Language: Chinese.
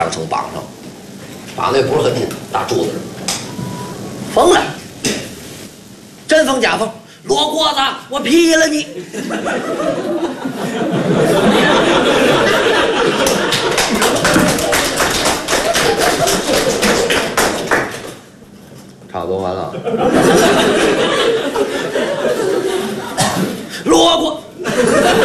两手绑上，绑的也不是很紧，大柱子上。疯了，真疯假疯，罗锅子，我劈了你！差不多完了。罗锅。